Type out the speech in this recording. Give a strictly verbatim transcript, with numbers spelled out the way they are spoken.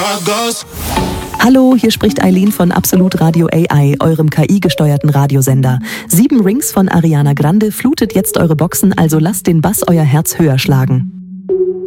Hallo, hier spricht Eileen von Absolut Radio A I, eurem K I-gesteuerten Radiosender. Sieben Rings von Ariana Grande flutet jetzt eure Boxen, also lasst den Bass euer Herz höher schlagen.